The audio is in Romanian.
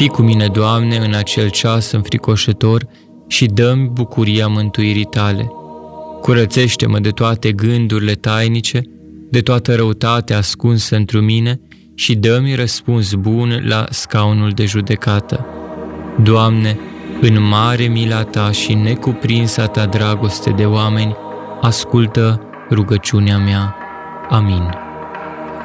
Fii cu mine, Doamne, în acel ceas înfricoșător și dă-mi bucuria mântuirii Tale. Curățește-mă de toate gândurile tainice, de toată răutatea ascunsă într mine și dă-mi răspuns bun la scaunul de judecată. Doamne, în mare mila Ta și necuprinsa Ta dragoste de oameni, ascultă rugăciunea mea. Amin.